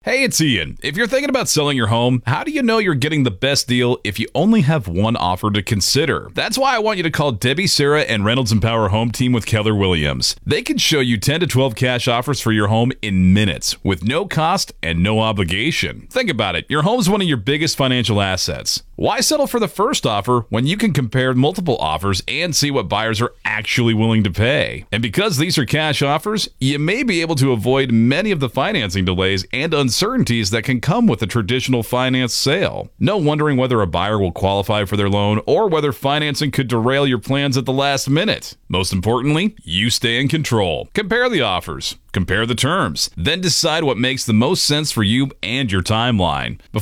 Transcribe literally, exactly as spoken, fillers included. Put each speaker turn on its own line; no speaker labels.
Hey, it's Ian. If you're thinking about selling your home, how do you know you're getting the best deal if you only have one offer to consider? That's why I want you to call Debbie, Sarah, and Reynolds and Power Home Team with Keller Williams. They can show you ten to twelve cash offers for your home in minutes with no cost and no obligation. Think about it. Your home's one of your biggest financial assets. Why settle for the first offer when you can compare multiple offers and see what buyers are actually willing to pay? And because these are cash offers, you may be able to avoid many of the financing delays and uncertainties that can come with a traditional finance sale. No wondering whether a buyer will qualify for their loan or whether financing could derail your plans at the last minute. Most importantly, you stay in control. Compare the offers. Compare the terms. Then decide what makes the most sense for you and your timeline. Before